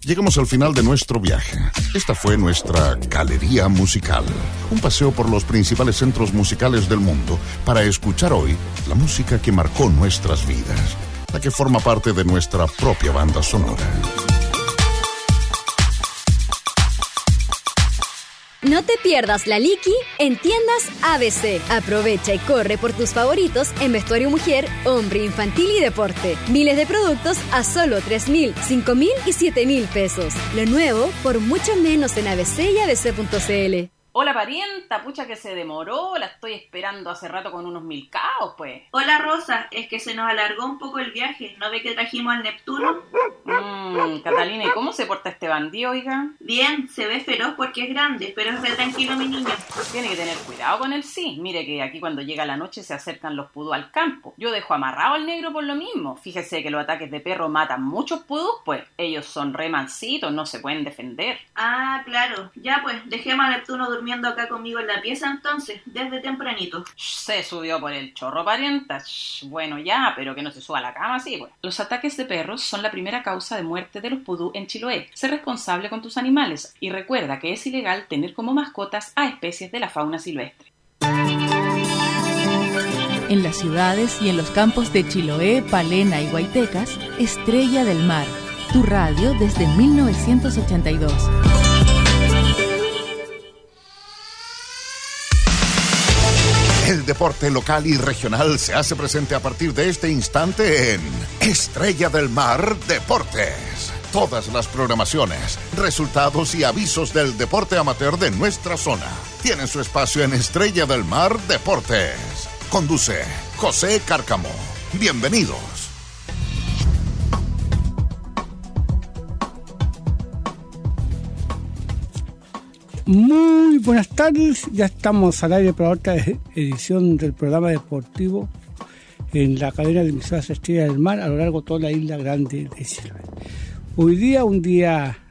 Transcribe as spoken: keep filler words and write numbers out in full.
Llegamos al final de nuestro viaje. Esta fue nuestra galería musical. Un paseo por los principales centros musicales del mundo para escuchar hoy la música que marcó nuestras vidas, la que forma parte de nuestra propia banda sonora. No te pierdas la Liqui en tiendas A B C. Aprovecha y corre por tus favoritos en vestuario mujer, hombre, infantil y deporte. Miles de productos a solo tres mil, cinco mil y siete mil pesos. Lo nuevo por mucho menos en A B C y A B C punto C L. Hola parienta, pucha que se demoró, la estoy esperando hace rato con unos mil caos, pues. Hola Rosa, es que se nos alargó un poco el viaje, ¿no ve que trajimos al Neptuno? Mmm, Catalina, ¿y cómo se porta este bandido, oiga? Bien, se ve feroz porque es grande, pero es re tranquilo mi niño. Tiene que tener cuidado con él, sí. Mire que aquí cuando llega la noche se acercan los pudú al campo. Yo dejo amarrado al negro por lo mismo. Fíjese que los ataques de perro matan muchos pudús, pues. Ellos son re mansitos, no se pueden defender. Ah, claro. Ya pues, dejemos a Neptuno durmiendo acá conmigo en la pieza entonces, desde tempranito. Se subió por el chorro, parienta. Bueno, ya, pero que no se suba a la cama, sí, pues. Los ataques de perros son la primera causa de muerte de los pudú en Chiloé. Sé responsable con tus animales y recuerda que es ilegal tener como mascotas a especies de la fauna silvestre. En las ciudades y en los campos de Chiloé, Palena y Guaytecas, Estrella del Mar, tu radio desde mil novecientos ochenta y dos. El deporte local y regional se hace presente a partir de este instante en Estrella del Mar Deportes. Todas las programaciones, resultados y avisos del deporte amateur de nuestra zona tienen su espacio en Estrella del Mar Deportes. Conduce José Cárcamo. Bienvenidos. Muy buenas tardes, ya estamos al aire para otra edición del programa deportivo en la cadena de emisoras Estrella del Mar a lo largo de toda la isla grande de Chiloé. Hoy día, un día